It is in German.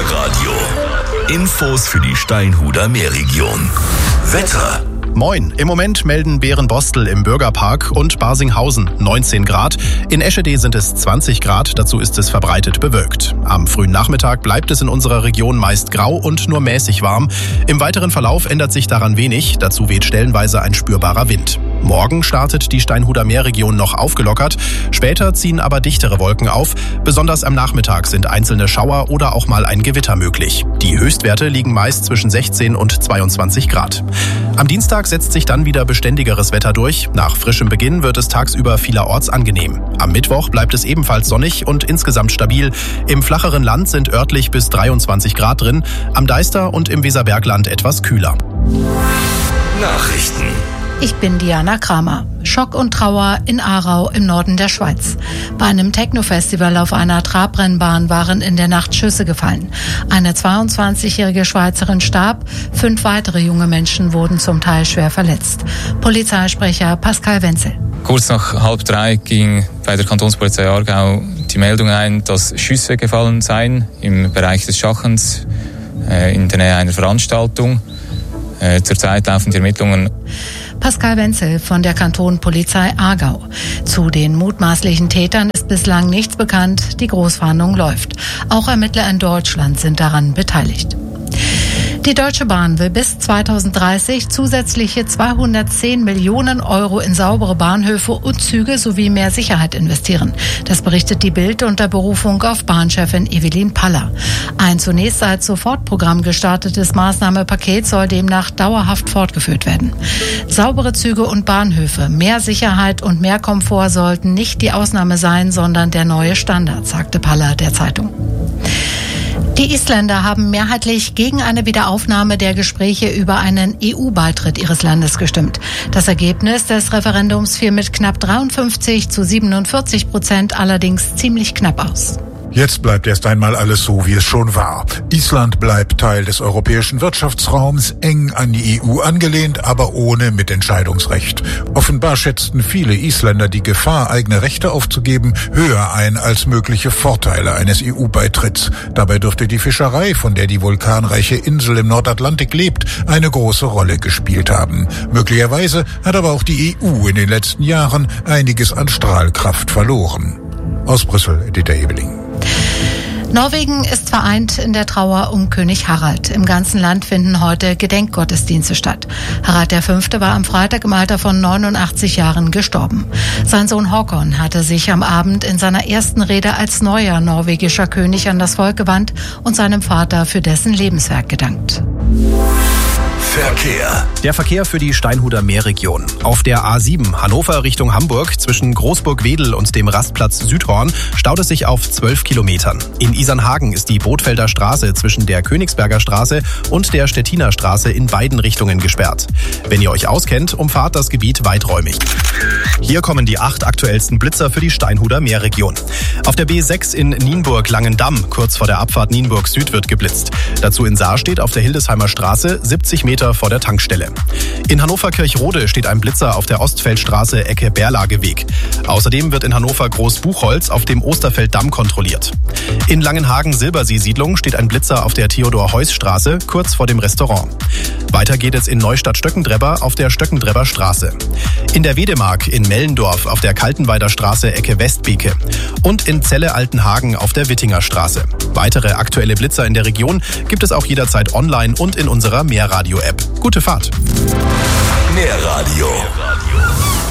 Meerradio. Infos für die Steinhuder Meerregion. Wetter. Moin, im Moment melden Berenbostel im Bürgerpark und Barsinghausen 19 Grad. In Eschede sind es 20 Grad, dazu ist es verbreitet bewölkt. Am frühen Nachmittag bleibt es in unserer Region meist grau und nur mäßig warm. Im weiteren Verlauf ändert sich daran wenig, dazu weht stellenweise ein spürbarer Wind. Morgen startet die Steinhuder Meerregion noch aufgelockert, später ziehen aber dichtere Wolken auf. Besonders am Nachmittag sind einzelne Schauer oder auch mal ein Gewitter möglich. Die Höchstwerte liegen meist zwischen 16 und 22 Grad. Am Dienstag setzt sich dann wieder beständigeres Wetter durch. Nach frischem Beginn wird es tagsüber vielerorts angenehm. Am Mittwoch bleibt es ebenfalls sonnig und insgesamt stabil. Im flacheren Land sind örtlich bis 23 Grad drin, am Deister und im Weserbergland etwas kühler. Nachrichten. Ich bin Diana Kramer. Schock und Trauer in Aarau im Norden der Schweiz. Bei einem Techno-Festival auf einer Trabrennbahn waren in der Nacht Schüsse gefallen. Eine 22-jährige Schweizerin starb, 5 weitere junge Menschen wurden zum Teil schwer verletzt. Polizeisprecher Pascal Wenzel. Kurz nach 2:30 ging bei der Kantonspolizei Aargau die Meldung ein, dass Schüsse gefallen seien im Bereich des Schachens in der Nähe einer Veranstaltung. Zurzeit laufen die Ermittlungen. Pascal Wenzel von der Kantonpolizei Aargau. Zu den mutmaßlichen Tätern ist bislang nichts bekannt. Die Großfahndung läuft. Auch Ermittler in Deutschland sind daran beteiligt. Die Deutsche Bahn will bis 2030 zusätzliche 210 Millionen Euro in saubere Bahnhöfe und Züge sowie mehr Sicherheit investieren. Das berichtet die Bild unter Berufung auf Bahnchefin Evelyn Paller. Ein zunächst als Sofortprogramm gestartetes Maßnahmenpaket soll demnach dauerhaft fortgeführt werden. Saubere Züge und Bahnhöfe, mehr Sicherheit und mehr Komfort sollten nicht die Ausnahme sein, sondern der neue Standard, sagte Paller der Zeitung. Die Isländer haben mehrheitlich gegen eine Wiederaufnahme der Gespräche über einen EU-Beitritt ihres Landes gestimmt. Das Ergebnis des Referendums fiel mit knapp 53-47% allerdings ziemlich knapp aus. Jetzt bleibt erst einmal alles so, wie es schon war. Island bleibt Teil des europäischen Wirtschaftsraums, eng an die EU angelehnt, aber ohne Mitentscheidungsrecht. Offenbar schätzten viele Isländer die Gefahr, eigene Rechte aufzugeben, höher ein als mögliche Vorteile eines EU-Beitritts. Dabei dürfte die Fischerei, von der die vulkanreiche Insel im Nordatlantik lebt, eine große Rolle gespielt haben. Möglicherweise hat aber auch die EU in den letzten Jahren einiges an Strahlkraft verloren. Aus Brüssel, Dieter Ebeling. Norwegen ist vereint in der Trauer um König Harald. Im ganzen Land finden heute Gedenkgottesdienste statt. Harald V. war am Freitag im Alter von 89 Jahren gestorben. Sein Sohn Håkon hatte sich am Abend in seiner ersten Rede als neuer norwegischer König an das Volk gewandt und seinem Vater für dessen Lebenswerk gedankt. Verkehr. Der Verkehr für die Steinhuder Meerregion. Auf der A7 Hannover Richtung Hamburg zwischen Großburg-Wedel und dem Rastplatz Südhorn staut es sich auf 12 Kilometern. In Isernhagen ist die Bootfelder Straße zwischen der Königsberger Straße und der Stettiner Straße in beiden Richtungen gesperrt. Wenn ihr euch auskennt, umfahrt das Gebiet weiträumig. Hier kommen die 8 aktuellsten Blitzer für die Steinhuder Meerregion. Auf der B6 in Nienburg-Langendamm, kurz vor der Abfahrt Nienburg Süd, wird geblitzt. Dazu in Saar steht auf der Hildesheimer Straße 70 Meter vor der Tankstelle. In Hannover-Kirchrode steht ein Blitzer auf der Ostfeldstraße Ecke Berlageweg. Außerdem wird in Hannover Großbuchholz auf dem Osterfelddamm kontrolliert. In Langenhagen-Silbersee-Siedlung steht ein Blitzer auf der Theodor-Heuss-Straße kurz vor dem Restaurant. Weiter geht es in Neustadt-Stöckendrebber auf der Stöckendrebber Straße. In der Wedemark in Mellendorf auf der Kaltenweider Straße Ecke Westbeke. Und in Celle-Altenhagen auf der Wittinger Straße. Weitere aktuelle Blitzer in der Region gibt es auch jederzeit online und in unserer Meerradio-App. Gute Fahrt! Meerradio.